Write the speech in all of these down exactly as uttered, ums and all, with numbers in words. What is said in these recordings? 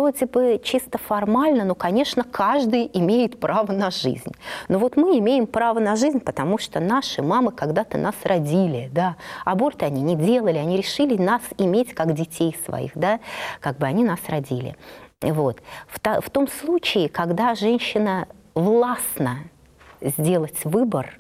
вроде бы чисто формально, ну, конечно, каждый имеет право на жизнь. Но вот мы имеем право на жизнь, потому что наши мамы когда-то нас родили, да. Аборты они не делали, они решили нас иметь как детей своих, да, как бы они нас родили. Вот. В, то, в том случае, когда женщина властна сделать выбор,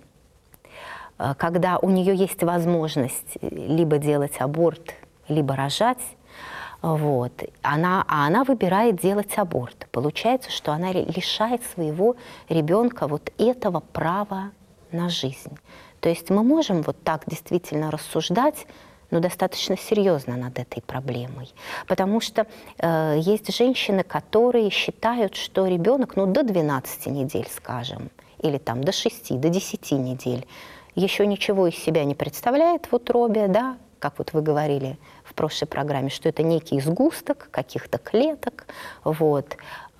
когда у нее есть возможность либо делать аборт, либо рожать, вот, она, а она выбирает делать аборт. Получается, что она лишает своего ребенка вот этого права на жизнь. То есть мы можем вот так действительно рассуждать, но достаточно серьезно над этой проблемой. Потому что э, есть женщины, которые считают, что ребенок, ну, до двенадцати недель, скажем, или там до шести, до десяти недель, еще ничего из себя не представляет в утробе, да, как вот вы говорили в прошлой программе, что это некий сгусток каких-то клеток, вот.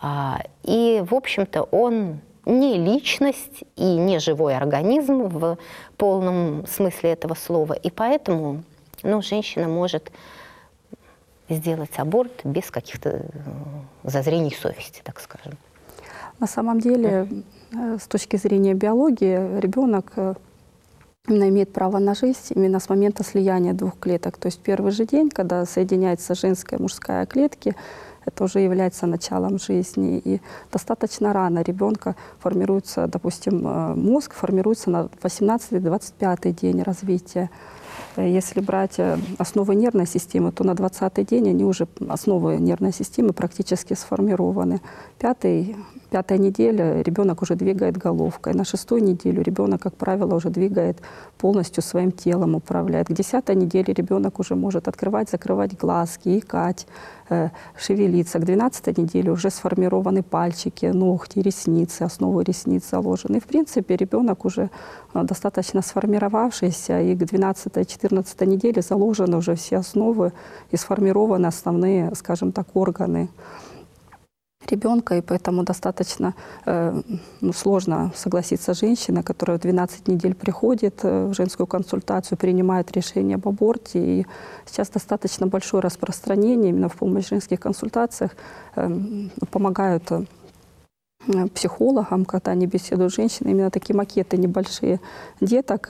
И, в общем-то, он не личность и не живой организм в полном смысле этого слова, и поэтому, ну, женщина может сделать аборт без каких-то зазрений совести, так скажем. На самом деле, с точки зрения биологии, ребенок именно имеет право на жизнь именно с момента слияния двух клеток. То есть первый же день, когда соединяется женская и мужская клетки, это уже является началом жизни. И достаточно рано ребенка формируется, допустим, мозг формируется на восемнадцатый-двадцать пятый день развития. Если брать основы нервной системы, то на двадцатый день они уже, основы нервной системы практически сформированы. Пятый, пятая неделя ребенок уже двигает головкой. На шестую неделю ребенок, как правило, уже двигает полностью своим телом, управляет. К десятой неделе ребенок уже может открывать, закрывать глазки, икать, э, шевелиться. К двенадцатой неделе уже сформированы пальчики, ногти, ресницы, основы ресниц заложены. И, в принципе, ребенок уже достаточно сформировавшийся, и к двенадцатой-четырнадцатой неделе заложены уже все основы и сформированы основные, скажем так, органы ребенка, и поэтому достаточно э, ну, сложно согласиться женщина, которая в двенадцать недель приходит в женскую консультацию, принимает решение об аборте. И сейчас достаточно большое распространение именно в помощь в женских консультациях, э, помогают э, психологам, когда они беседуют с женщиной, именно такие макеты небольшие деток,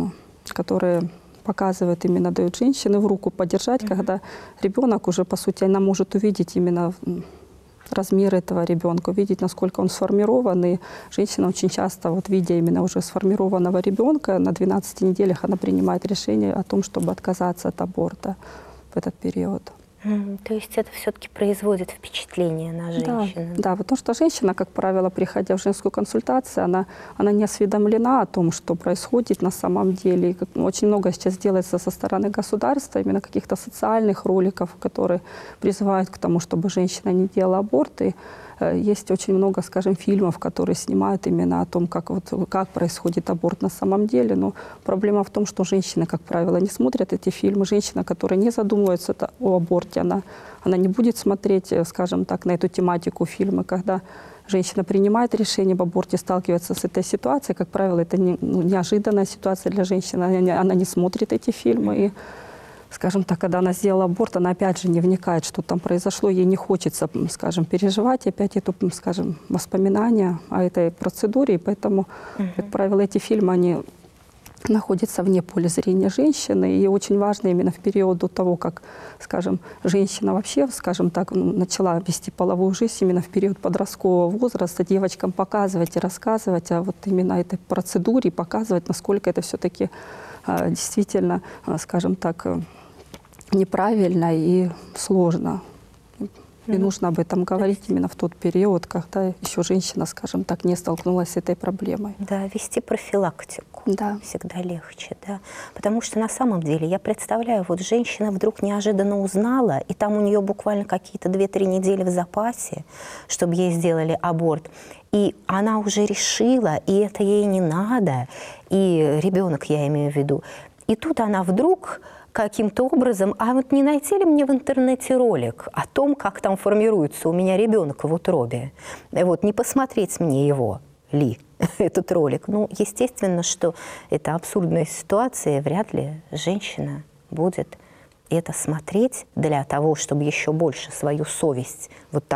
которые показывают, именно дают женщине в руку подержать, mm-hmm. когда ребенок уже, по сути, она может увидеть именно размер этого ребенка, увидеть, насколько он сформирован. И женщина очень часто, вот, видя именно уже сформированного ребенка, на двенадцати неделях она принимает решение о том, чтобы отказаться от аборта в этот период. Mm, то есть это все-таки производит впечатление на женщину? Да, да, потому что женщина, как правило, приходя в женскую консультацию, она, она не осведомлена о том, что происходит на самом деле. И как, очень много сейчас делается со стороны государства, именно каких-то социальных роликов, которые призывают к тому, чтобы женщина не делала аборты. Есть очень много, скажем, фильмов, которые снимают именно о том, как, вот, как происходит аборт на самом деле. Но проблема в том, что женщины, как правило, не смотрят эти фильмы. Женщина, которая не задумывается о аборте, она, она не будет смотреть, скажем так, на эту тематику фильмы. Когда женщина принимает решение об аборте, сталкивается с этой ситуацией, как правило, это не, ну, неожиданная ситуация для женщины. Она, она не смотрит эти фильмы. И, скажем так, когда она сделала аборт, она опять же не вникает, что там произошло, ей не хочется, скажем, переживать опять эту, скажем, воспоминания о этой процедуре, и поэтому, uh-huh. как правило, эти фильмы, они находятся вне поля зрения женщины, и очень важно именно в период до того, как, скажем, женщина вообще, скажем так, начала вести половую жизнь, именно в период подросткового возраста, девочкам показывать и рассказывать о вот именно этой процедуре, показывать, насколько это все-таки действительно, скажем так, неправильно и сложно. И mm-hmm. нужно об этом говорить именно в тот период, когда еще женщина, скажем так, не столкнулась с этой проблемой. Да, вести профилактику да. всегда легче, да. Потому что на самом деле, я представляю, вот женщина вдруг неожиданно узнала, и там у нее буквально какие-то две-три недели в запасе, чтобы ей сделали аборт. И она уже решила, и это ей не надо, и ребенок, я имею в виду. И тут она вдруг каким-то образом, а вот не найти ли мне в интернете ролик о том, как там формируется у меня ребенок в утробе? Вот, не посмотреть мне его ли, этот ролик? Ну, естественно, что это абсурдная ситуация, вряд ли женщина будет это смотреть для того, чтобы еще больше свою совесть вот так